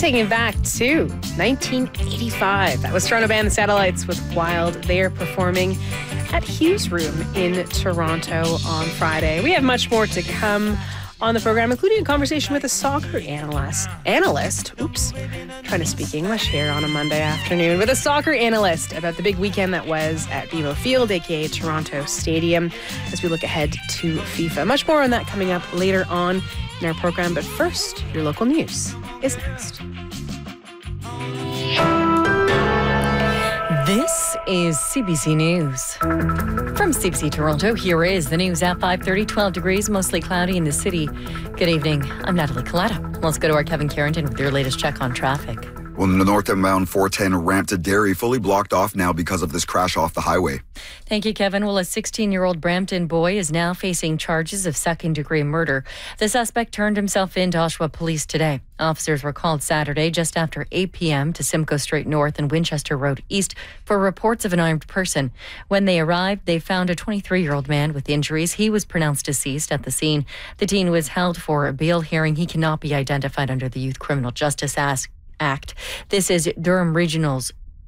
taking it back to 1985. That was Toronto band The Satellites with Wild. They are performing at Hughes Room in Toronto on Friday. We have much more to come on the program, including a conversation with a soccer analyst. Trying to speak English here on a Monday afternoon with a soccer analyst about the big weekend that was at BMO Field, aka Toronto Stadium, as we look ahead to FIFA. Much more on that coming up later on in our program, but first, your local news is next. This is CBC News. From CBC Toronto, here is the news at 5:30, 12 degrees, mostly cloudy in the city. Good evening. I'm Natalie Colletta. Let's go to our Kevin Carrington with your latest check on traffic. Well, the northbound 410 ramp to Derry fully blocked off now because of this crash off the highway. Thank you, Kevin. Well, a 16-year-old Brampton boy is now facing charges of second-degree murder. The suspect turned himself in to Oshawa Police today. Officers were called Saturday just after 8 p.m. to Simcoe Street North and Winchester Road East for reports of an armed person. When they arrived, they found a 23-year-old man with injuries. He was pronounced deceased at the scene. The teen was held for a bail hearing. He cannot be identified under the Youth Criminal Justice Act. This is Durham Region's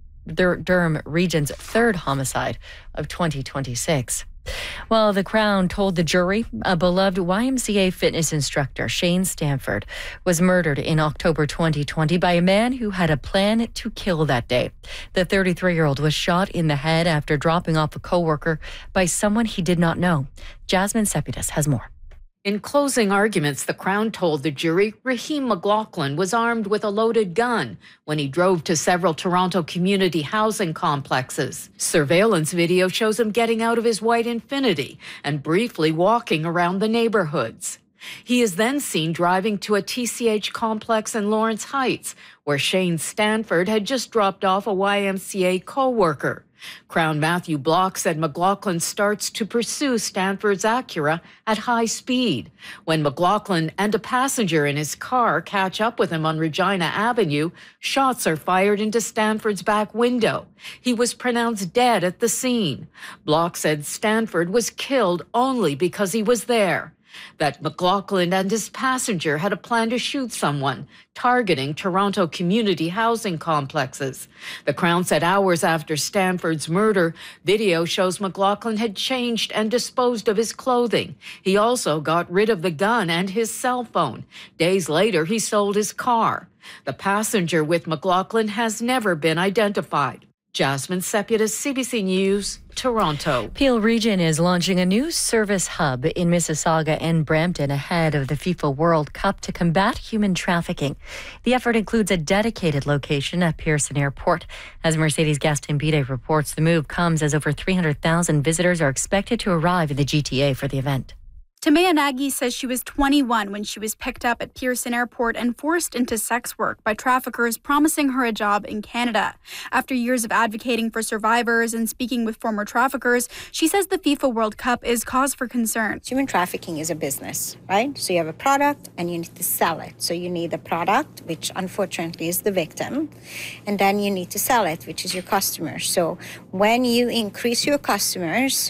third homicide of 2026. Well, the Crown told the jury a beloved YMCA fitness instructor, Shane Stanford, was murdered in October 2020 by a man who had a plan to kill that day. The 33-year-old was shot in the head after dropping off a co-worker by someone he did not know. Jasmine Sepidas has more. In closing arguments, the Crown told the jury Raheem McLaughlin was armed with a loaded gun when he drove to several Toronto community housing complexes. Surveillance video shows him getting out of his white Infiniti and briefly walking around the neighborhoods. He is then seen driving to a TCH complex in Lawrence Heights, where Shane Stanford had just dropped off a YMCA co-worker. Crown Matthew Block said McLaughlin starts to pursue Stanford's Acura at high speed. When McLaughlin and a passenger in his car catch up with him on Regina Avenue, shots are fired into Stanford's back window. He was pronounced dead at the scene. Block said Stanford was killed only because he was there. That McLaughlin and his passenger had a plan to shoot someone, targeting Toronto community housing complexes. The Crown said hours after Stanford's murder, video shows McLaughlin had changed and disposed of his clothing. He also got rid of the gun and his cell phone. Days later, he sold his car. The passenger with McLaughlin has never been identified. Jasmine Sepidas, CBC News, Toronto. Peel Region is launching a new service hub in Mississauga and Brampton ahead of the FIFA World Cup to combat human trafficking. The effort includes a dedicated location at Pearson Airport. As Mercedes Gastambide reports, the move comes as over 300,000 visitors are expected to arrive in the GTA for the event. Tamea Nagy says she was 21 when she was picked up at Pearson Airport and forced into sex work by traffickers promising her a job in Canada. After years of advocating for survivors and speaking with former traffickers, she says the FIFA World Cup is cause for concern. Human trafficking is a business, right? So you have a product and you need to sell it. So you need a product, which unfortunately is the victim, and then you need to sell it, which is your customer. So when you increase your customers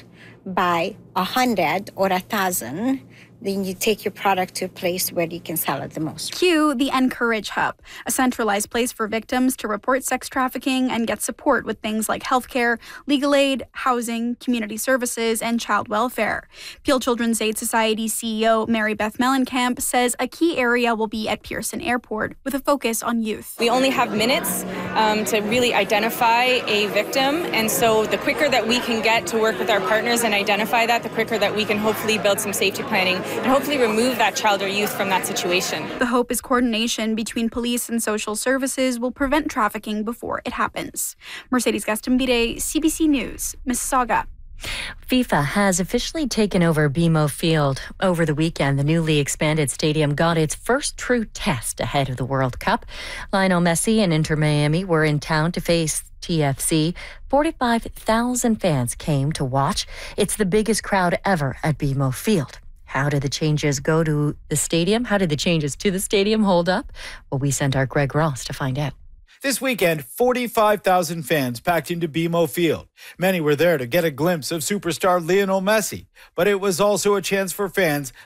by 100 or 1,000, then you take your product to a place where you can sell it the most. Cue the Encourage Hub, a centralized place for victims to report sex trafficking and get support with things like healthcare, legal aid, housing, community services, and child welfare. Peel Children's Aid Society CEO Mary Beth Mellencamp says a key area will be at Pearson Airport with a focus on youth. We only have minutes to really identify a victim, and so the quicker that we can get to work with our partners and identify that, the quicker that we can hopefully build some safety planning and hopefully remove that child or youth from that situation. The hope is coordination between police and social services will prevent trafficking before it happens. Mercedes Gastambide, CBC News, Mississauga. FIFA has officially taken over BMO Field. Over the weekend, the newly expanded stadium got its first true test ahead of the World Cup. Lionel Messi and Inter Miami were in town to face TFC. 45,000 fans came to watch. It's the biggest crowd ever at BMO Field. How did the changes go to the stadium? How did the changes to the stadium hold up? Well, we sent our Greg Ross to find out. This weekend, 45,000 fans packed into BMO Field. Many were there to get a glimpse of superstar Lionel Messi, but it was also a chance for fans